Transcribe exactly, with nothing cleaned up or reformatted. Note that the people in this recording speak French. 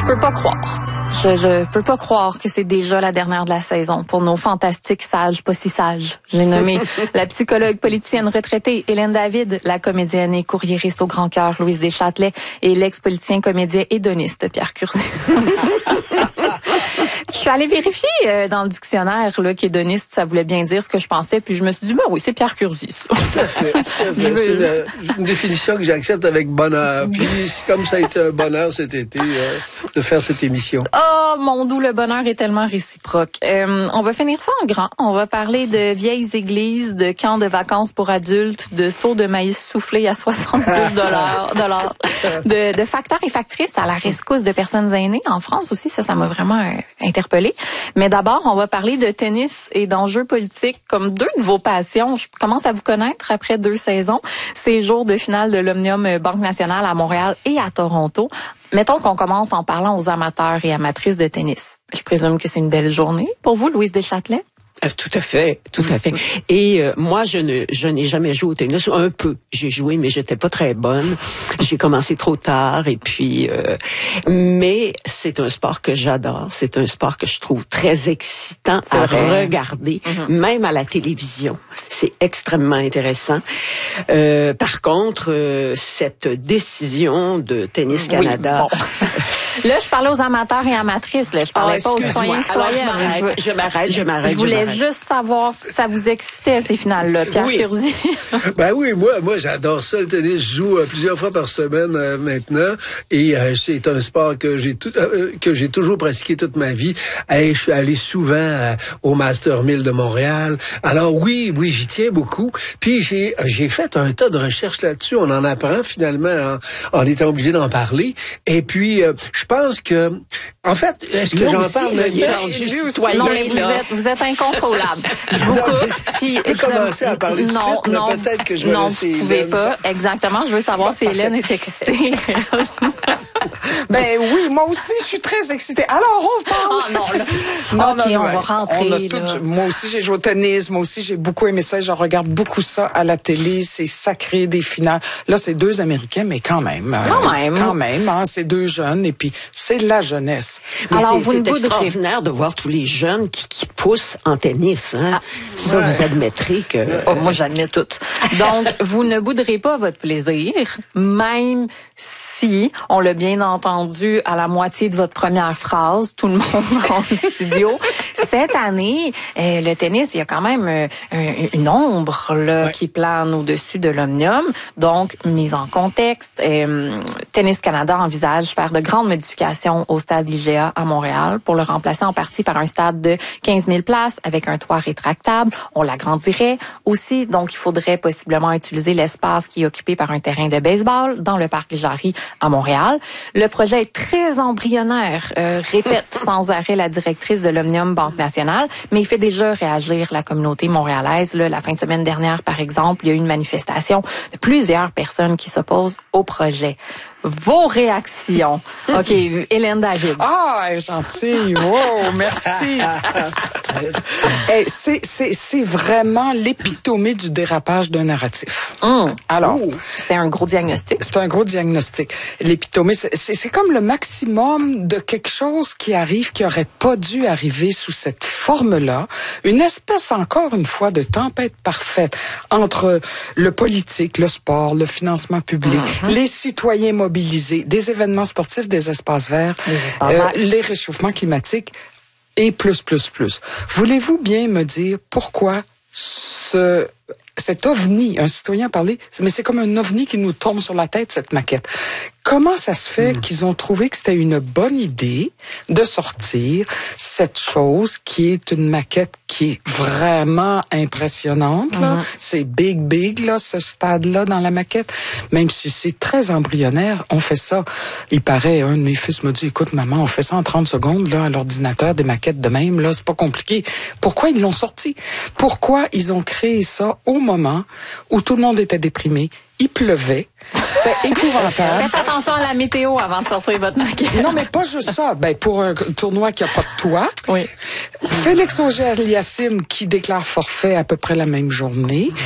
Je peux pas croire. Je, je peux pas croire que c'est déjà la dernière de la saison pour nos fantastiques sages, pas si sages. J'ai nommé la psychologue politicienne retraitée Hélène David, la comédienne et courriériste au grand cœur Louise Deschâtelet et l'ex-politicien, comédien hédoniste Pierre Curzi. Je suis allée vérifier euh, dans le dictionnaire là, qu'hédoniste, ça voulait bien dire ce que je pensais, puis je me suis dit, ben oui, c'est Pierre Curzi, ça. Tout à fait, tout à fait. C'est une, une définition que j'accepte avec bonheur. Puis, comme ça a été un bonheur cet été euh, de faire cette émission. Oh, mon doux, le bonheur est tellement réciproque. Euh, on va finir ça en grand. On va parler de vieilles églises, de camps de vacances pour adultes, de sauts de maïs soufflés à soixante-dix dollars, de, de facteurs et factrices à la rescousse de personnes aînées en France aussi. Ça, ça m'a vraiment euh, interpellée. Mais d'abord, on va parler de tennis et d'enjeux politiques comme deux de vos passions. Je commence à vous connaître après deux saisons. Ces jours de finale de l'Omnium Banque Nationale à Montréal et à Toronto. Mettons qu'on commence en parlant aux amateurs et amatrices de tennis. Je présume que c'est une belle journée pour vous, Louise Deschâtelet? Euh, tout à fait, tout à fait. Et euh, moi, je ne, je n'ai jamais joué au tennis. Un peu, j'ai joué, mais j'étais pas très bonne. J'ai commencé trop tard, et puis. Euh, mais c'est un sport que j'adore. C'est un sport que je trouve très excitant à regarder, mm-hmm. même à la télévision. C'est extrêmement intéressant. Euh, par contre, euh, cette décision de Tennis Canada. Oui, bon. Là, je parlais aux amateurs et amatrices. Là, je parlais ah, pas aux citoyens et citoyennes. Je m'arrête, je m'arrête. Je voulais juste savoir si ça vous excitait, ces finales-là, Pierre oui. Curzi. Ben oui, moi, moi, j'adore ça, le tennis. Je joue euh, plusieurs fois par semaine euh, maintenant. Et euh, c'est un sport que j'ai tout, euh, que j'ai toujours pratiqué toute ma vie. Et je suis allé souvent euh, au Master mille de Montréal. Alors oui, oui, j'y tiens beaucoup. Puis j'ai, j'ai fait un tas de recherches là-dessus. On en apprend finalement en, en étant obligé d'en parler. Et puis, euh, je pense que, en fait, est-ce que j'en parle? Là, citoyen, non, mais vous êtes, vous êtes incontrôlable. Je vous coupe. Puis, je peux je commencer à parler de non, suite, non, mais peut-être que je vais non, laisser vous pouvez Hélène. pas. Exactement. Je veux savoir si Hélène est excitée. Ben oui, moi aussi, je suis très excitée. Alors, on parle. Ah non, là. Non, OK, non, on non, va rentrer. On a tout, moi aussi, j'ai joué au tennis. Moi aussi, j'ai beaucoup aimé ça. Je regarde beaucoup ça à la télé. C'est sacré, des finales. Là, c'est deux Américains, mais quand même. Quand euh, même. Quand même, hein, c'est deux jeunes. Et puis, c'est la jeunesse. Mais alors, c'est, vous c'est extraordinaire de voir tous les jeunes qui, qui poussent en tennis. Hein. Ah, ça, ouais. Vous admettrez que... Oh, moi, j'admets tout. Donc, vous ne bouderez pas votre plaisir, même si, on l'a bien entendu à la moitié de votre première phrase, tout le monde dans le studio. Cette année, euh, le tennis, il y a quand même euh, une ombre là, ouais. qui plane au-dessus de l'Omnium. Donc, mise en contexte, euh, Tennis Canada envisage faire de grandes modifications au stade I G A à Montréal pour le remplacer en partie par un stade de quinze mille places avec un toit rétractable. On l'agrandirait aussi. Donc, il faudrait possiblement utiliser l'espace qui est occupé par un terrain de baseball dans le parc Jarry à Montréal. Le projet est très embryonnaire, euh, répète sans arrêt la directrice de l'Omnium Banque Nationale, mais il fait déjà réagir la communauté montréalaise. Là, la fin de semaine dernière, par exemple, il y a eu une manifestation de plusieurs personnes qui s'opposent au projet. Vos réactions. OK, Hélène David. Ah, elle est gentille. Wow, merci. hey, c'est, c'est, c'est vraiment l'épitomie du dérapage d'un narratif. Mmh. Alors, Ouh. C'est un gros diagnostic. C'est un gros diagnostic. L'épitomie, c'est, c'est, c'est comme le maximum de quelque chose qui arrive, qui aurait pas dû arriver sous cette forme-là. Une espèce, encore une fois, de tempête parfaite entre le politique, le sport, le financement public, mmh. les citoyens mobilisés, des événements sportifs, des espaces verts, les, espaces euh, verts. les réchauffements climatiques et plus, plus, plus. Voulez-vous bien me dire pourquoi ce, cet ovni, un citoyen a parlé, mais c'est comme un ovni qui nous tombe sur la tête, cette maquette. Comment ça se fait mmh. qu'ils ont trouvé que c'était une bonne idée de sortir cette chose qui est une maquette qui est vraiment impressionnante, là. Mmh. C'est big, big, là, ce stade-là dans la maquette. Même si c'est très embryonnaire, on fait ça. Il paraît, un de mes fils m'a dit, écoute, maman, on fait ça en trente secondes, là, à l'ordinateur, des maquettes de même, là, c'est pas compliqué. Pourquoi ils l'ont sorti? Pourquoi ils ont créé ça au moment où tout le monde était déprimé? Il pleuvait. C'était épouvantable. Faites attention à la météo avant de sortir votre maquette. Non, mais pas juste ça. Ben, pour un tournoi qui a pas de toit. Oui. Félix Auger-Aliassime qui déclare forfait à peu près la même journée.